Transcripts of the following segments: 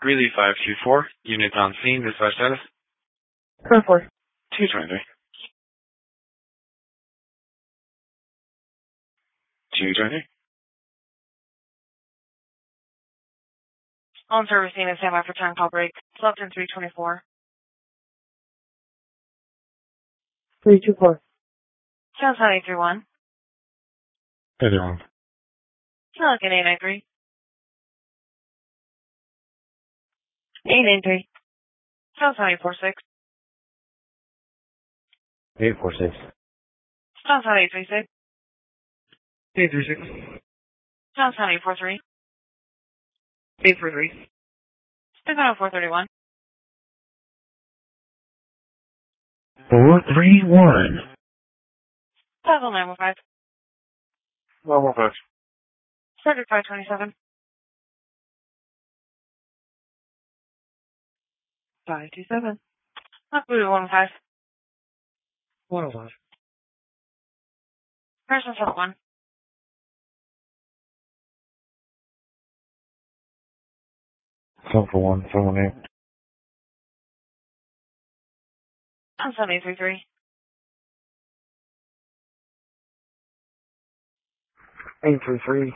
Greeley 524, unit on scene, dispatch status. 24. 223. 223. On service scene and standby for time call break. Left in 324. 324. Sounds 931. 81. Pelican 893. 893. Sounds 946. 846. Sounds 836. 836. Sounds 843. 843. Stefano 431. 431. Puzzle 915. 115. Subject 527. 527. Blue 115. 105. Person 71. 741, 718. 7833. 833.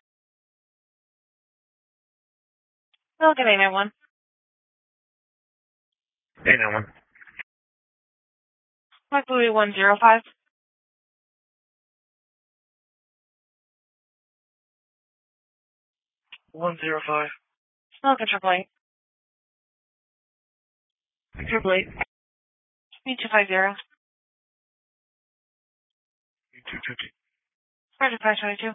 Pelican 891. 891. Blue 105. 105. Pelican 888. 888. 250. 250. Project 522.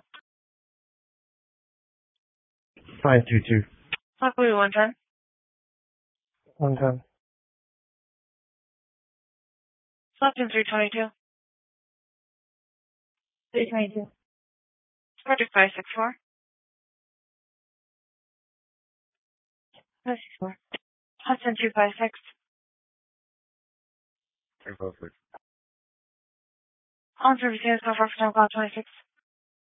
522. Blue 110. 110. Left in 322. 322. Project 564. 564. Hudson 256. 356. On service units, go for time call 26.